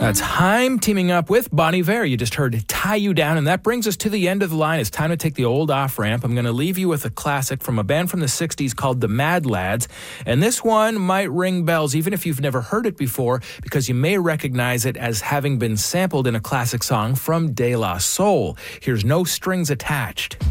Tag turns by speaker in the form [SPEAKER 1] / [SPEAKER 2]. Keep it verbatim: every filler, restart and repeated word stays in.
[SPEAKER 1] That's Haim teaming up with Bon Iver. You just heard Tie You Down, and that brings us to the end of the line. It's time to take the old off-ramp. I'm going to leave you with a classic from a band from the sixties called the Mad Lads, and this one might ring bells even if you've never heard it before, because you may recognize it as having been sampled in a classic song from De La Soul. Here's No Strings Attached.